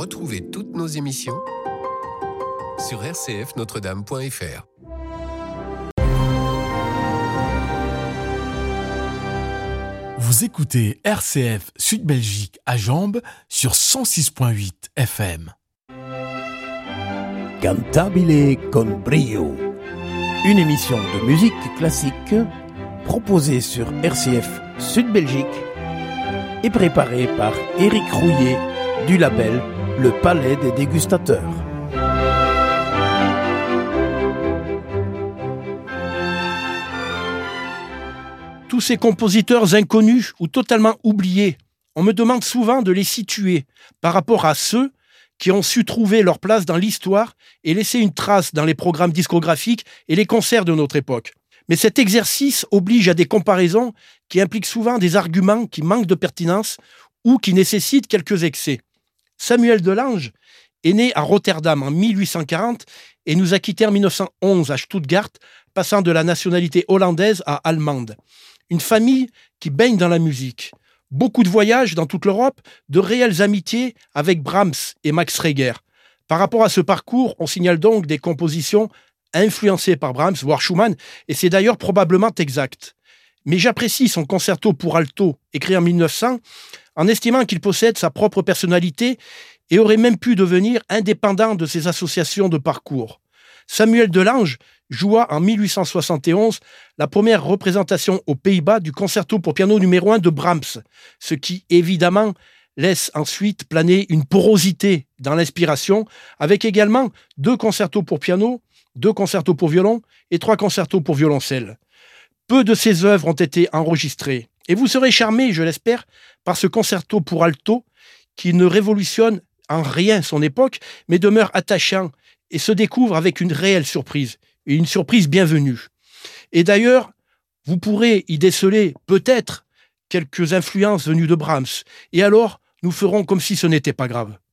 Retrouvez toutes nos émissions sur rcfnotredame.fr. Vous écoutez RCF Sud-Belgique à Jambes sur 106.8 FM. Cantabile con brio. Une émission de musique classique proposée sur RCF Sud-Belgique et préparée par Éric Rouillet du label Le Palais des Dégustateurs. Tous ces compositeurs inconnus ou totalement oubliés, on me demande souvent de les situer par rapport à ceux qui ont su trouver leur place dans l'histoire et laisser une trace dans les programmes discographiques et les concerts de notre époque. Mais cet exercice oblige à des comparaisons qui impliquent souvent des arguments qui manquent de pertinence ou qui nécessitent quelques excès. Samuel Delange est né à Rotterdam en 1840 et nous a quittés en 1911 à Stuttgart, passant de la nationalité hollandaise à allemande. Une famille qui baigne dans la musique. Beaucoup de voyages dans toute l'Europe, de réelles amitiés avec Brahms et Max Reger. Par rapport à ce parcours, on signale donc des compositions influencées par Brahms, voire Schumann, et c'est d'ailleurs probablement exact. Mais j'apprécie son concerto pour alto, écrit en 1900, en estimant qu'il possède sa propre personnalité et aurait même pu devenir indépendant de ses associations de parcours. Samuel Delange joua en 1871 la première représentation aux Pays-Bas du concerto pour piano numéro 1 de Brahms, ce qui évidemment laisse ensuite planer une porosité dans l'inspiration, avec également 2 concertos pour piano, 2 concertos pour violon et 3 concertos pour violoncelle. Peu de ces œuvres ont été enregistrées, et vous serez charmés, je l'espère, par ce concerto pour alto qui ne révolutionne en rien son époque, mais demeure attachant et se découvre avec une réelle surprise, et une surprise bienvenue. Et d'ailleurs, vous pourrez y déceler peut-être quelques influences venues de Brahms, et alors nous ferons comme si ce n'était pas grave.